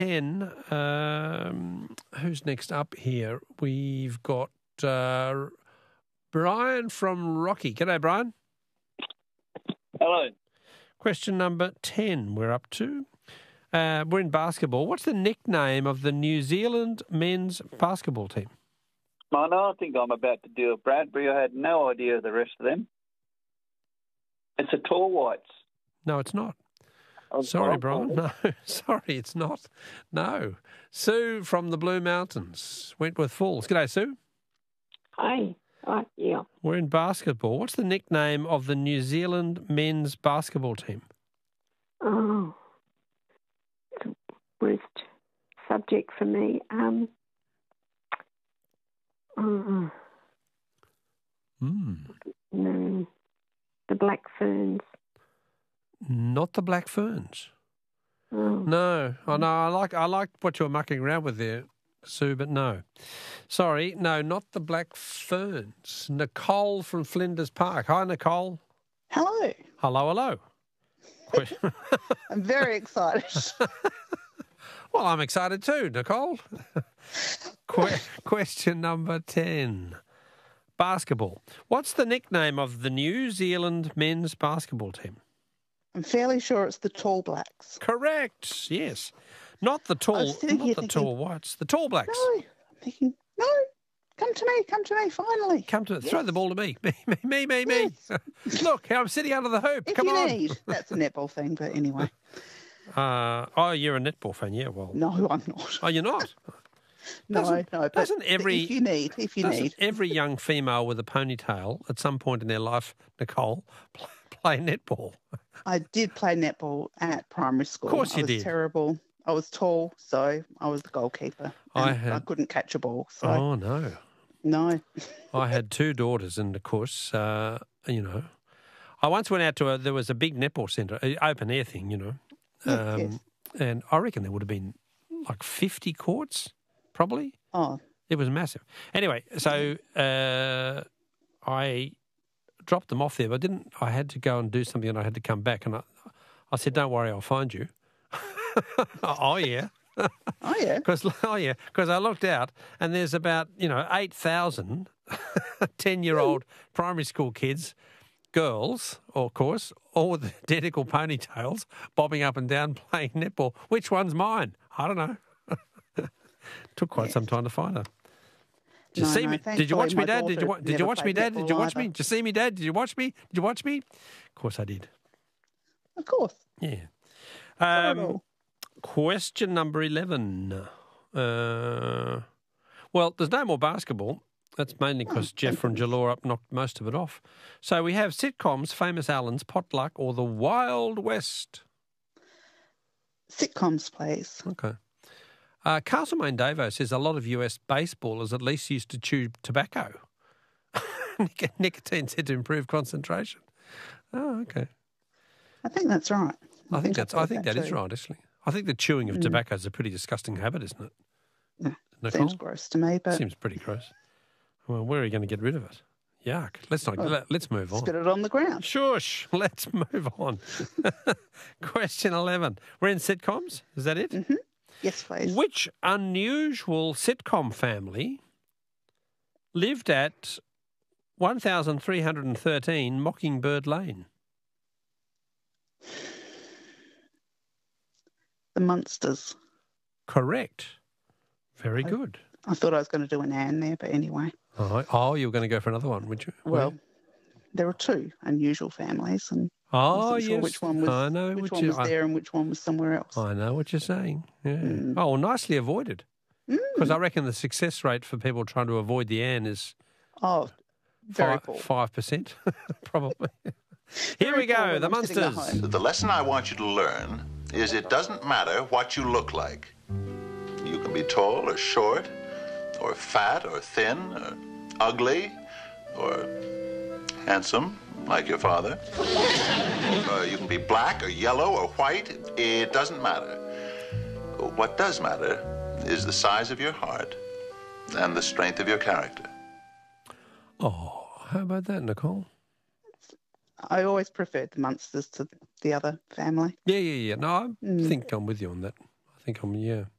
10. Who's next up here? We've got Brian from Rocky. G'day, Brian. Hello. Question number 10 we're up to. We're in basketball. What's the nickname of the New Zealand men's basketball team? I know, I think I'm about to do a Bradbury. I had no idea of the rest of them. It's the Tall Whites. No, it's not. Sorry, Brian. No, sorry, it's not. No. Sue from the Blue Mountains, Wentworth Falls. G'day, Sue. Hi. Yeah. We're in basketball. What's the nickname of the New Zealand men's basketball team? Oh, the worst subject for me. No, the Black Ferns. Not the Black Ferns. Oh. No. Oh, no, I like what you were mucking around with there, Sue, but no. Sorry, no, not the Black Ferns. Nicole from Flinders Park. Hi, Nicole. Hello. Hello. I'm very excited. Well, I'm excited too, Nicole. Question number 10. Basketball. What's the nickname of the New Zealand men's basketball team? I'm fairly sure it's the Tall Blacks. Correct, yes. Not the Tall Whites, the Tall Blacks. No, I'm thinking, no, come to me, finally. Throw the ball to me. Me. Yes. Look, I'm sitting under the hoop. If Come you on. need. That's a netball thing, but anyway. You're a netball fan, yeah, well. No, I'm not. Oh, you're not? No, but doesn't if you need. Every young female with a ponytail at some point in their life, Nicole, play netball? I did play netball at primary school. Of course you did. I was terrible. I was tall, so I was the goalkeeper. I couldn't catch a ball. So. Oh, no. No. I had two daughters, and of course, I once went out to there was a big netball centre, open air thing, Yes. And I reckon there would have been like 50 courts, probably. Oh. It was massive. Anyway, so I dropped them off there, but I had to go and do something, and I had to come back, and I said, don't worry, I'll find you. Oh, yeah. Oh, yeah. Because I looked out and there's about, 8,000 10-year-old primary school kids, girls, of course, all with identical ponytails, bobbing up and down playing netball. Which one's mine? I don't know. Took quite some time to find her. Did you see me? Did you watch me, Dad? Did you watch me, Dad? Did you watch me? Did you see me, Dad? Did you watch me? Did you watch me? Of course I did. Of course. Yeah. Question number 11. Well, there's no more basketball. That's mainly because Jeff from Jalora knocked most of it off. So we have sitcoms, Famous Allens, Potluck, or The Wild West. Sitcoms, please. Okay. Castlemaine Davo says a lot of US baseballers at least used to chew tobacco. Nicotine said to improve concentration. Oh, okay. I think that's right. I think that is right, actually. I think the chewing of tobacco is a pretty disgusting habit, isn't it? Yeah, seems gross to me, but seems pretty gross. Well, where are you going to get rid of it? Yuck. Let's move on. Spit it on the ground. Shush. Let's move on. Question 11. We're in sitcoms. Is that it? Mm-hmm. Yes, please. Which unusual sitcom family lived at 1313 Mockingbird Lane? The Munsters. Correct. Very good. I thought I was going to do an Anne there, but anyway. Oh, you were going to go for another one, would you? Well, there were two unusual families, and I wasn't sure yes. which one was, I know which one was there and which one was somewhere else. I know what you're saying. Yeah. Oh, well, nicely avoided. Because I reckon the success rate for people trying to avoid the Anne is very poor. 5%, probably. Here we go, the Munsters. The lesson I want you to learn is it doesn't matter what you look like. You can be tall or short, or fat or thin, or ugly, or handsome, like your father. You can be black or yellow or white. It doesn't matter. What does matter is the size of your heart and the strength of your character. Oh, how about that, Nicole? I always preferred the Munsters to the other family. Yeah. No, I think I'm with you on that. I I think I'm, yeah.